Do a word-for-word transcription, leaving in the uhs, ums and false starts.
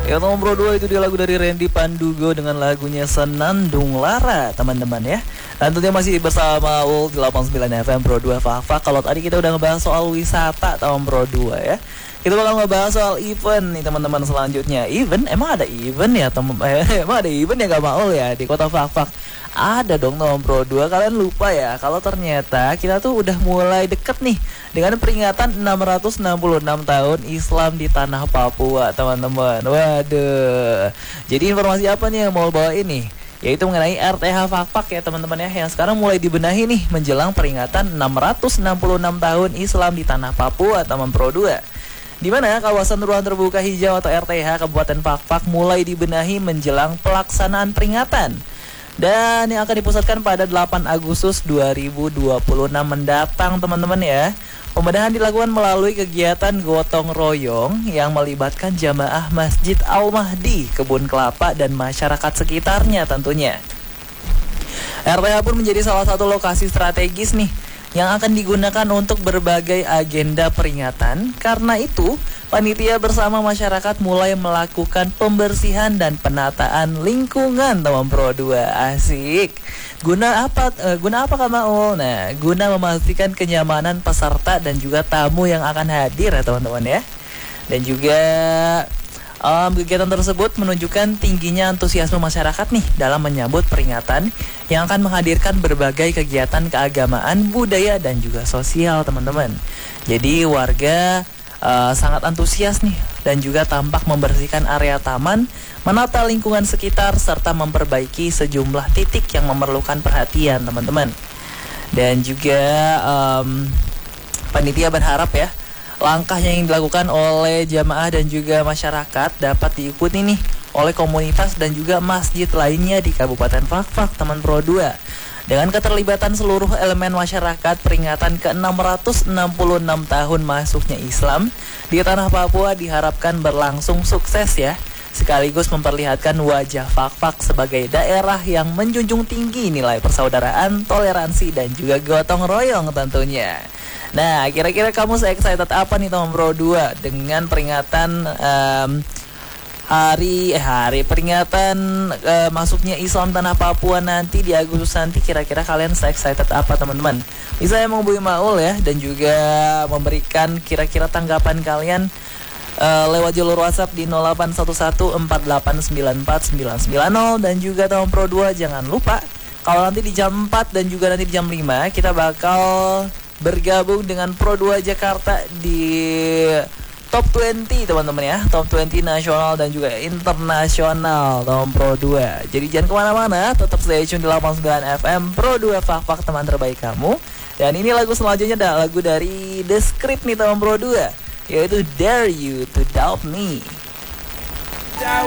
Ya nomor dua itu dia lagu dari Randy Pandugo dengan lagunya Senandung Lara, teman-teman ya. Dan tentunya masih bersama Ul di delapan puluh sembilan F M Pro dua Fakta. Kalau tadi kita udah ngebahas soal wisata tahun Pro dua ya, kita bakal ngebahas soal event nih teman-teman selanjutnya. Event? Emang ada event ya teman? Eh, emang ada event ya gak mau ya di Kota Fakfak? Ada dong tahun Pro dua. Kalian lupa ya kalau ternyata kita tuh udah mulai deket nih dengan peringatan enam ratus enam puluh enam tahun Islam di tanah Papua, teman-teman. Waduh. Jadi informasi apa nih yang mau bawa ini? Yaitu mengenai R T H Fakfak ya teman-teman ya, yang sekarang mulai dibenahi nih menjelang peringatan enam ratus enam puluh enam tahun Islam di tanah Papua, teman Pro dua. Di mana kawasan ruang terbuka hijau atau R T H Kabupaten Fakfak mulai dibenahi menjelang pelaksanaan peringatan. Dan yang akan dipusatkan pada delapan Agustus dua ribu dua puluh enam mendatang, teman-teman ya. Pembenahan dilakukan melalui kegiatan gotong royong yang melibatkan jamaah Masjid Al-Mahdi, Kebun Kelapa, dan masyarakat sekitarnya tentunya. R T H pun menjadi salah satu lokasi strategis nih yang akan digunakan untuk berbagai agenda peringatan. Karena itu, panitia bersama masyarakat mulai melakukan pembersihan dan penataan lingkungan, teman Pro dua. Asik. Guna apa? Uh, guna apa Kak Maul? Nah, guna memastikan kenyamanan peserta dan juga tamu yang akan hadir ya teman-teman ya. Dan juga Um, kegiatan tersebut menunjukkan tingginya antusiasme masyarakat nih dalam menyambut peringatan yang akan menghadirkan berbagai kegiatan keagamaan, budaya, dan juga sosial, teman-teman. Jadi warga uh, sangat antusias nih dan juga tampak membersihkan area taman, menata lingkungan sekitar, serta memperbaiki sejumlah titik yang memerlukan perhatian, teman-teman. Dan juga um, panitia berharap ya langkah yang dilakukan oleh jamaah dan juga masyarakat dapat diikuti nih oleh komunitas dan juga masjid lainnya di Kabupaten Fakfak, teman Pro dua. Dengan keterlibatan seluruh elemen masyarakat, peringatan ke enam ratus enam puluh enam tahun masuknya Islam di tanah Papua diharapkan berlangsung sukses ya, sekaligus memperlihatkan wajah Fakfak sebagai daerah yang menjunjung tinggi nilai persaudaraan, toleransi, dan juga gotong royong tentunya. Nah, kira-kira kamu se-excited apa nih teman Pro dua dengan peringatan um, hari eh hari peringatan uh, masuknya Islam tanah Papua nanti di Agustus nanti? Kira-kira kalian se-excited apa teman-teman? Bisa menghubungi Maul ya, dan juga memberikan kira-kira tanggapan kalian uh, lewat jalur WhatsApp di nol delapan satu satu empat delapan sembilan empat sembilan sembilan nol. Dan juga teman Pro dua jangan lupa kalau nanti di jam empat dan juga nanti di jam lima kita bakal bergabung dengan Pro dua Jakarta di Top dua puluh, teman-teman ya. Top dua puluh nasional dan juga internasional tahun Pro dua. Jadi jangan kemana-mana, tetap stay tune di delapan puluh sembilan F M Pro dua Fakfak, teman terbaik kamu. Dan ini lagu selanjutnya adalah lagu dari The Script nih teman Pro dua, yaitu Dare You to Doubt Me. Doubt